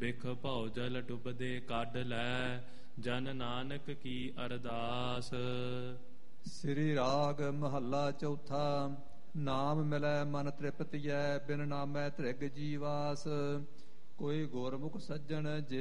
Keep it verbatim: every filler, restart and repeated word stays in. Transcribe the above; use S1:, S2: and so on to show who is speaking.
S1: ਬਿਖ ਭਉ ਜਲ ਡੁੱਬਦੇ ਕੱਢ ਲੈ, ਜਨ ਨਾਨਕ ਕੀ ਅਰਦਾਸ।
S2: ਸ੍ਰੀ ਰਾਗ ਮਹੱਲਾ ਚੌਥਾ। ਨਾਮ ਮਿਲੈ ਮਨ ਤ੍ਰਿਪਤੀਐ, ਬਿਨ ਨਾਮੈ ਤ੍ਰਿਗ ਜੀਵਾਸ। ਕੋਈ ਗੁਰਮੁਖ ਸੱਜਣ ਜੇ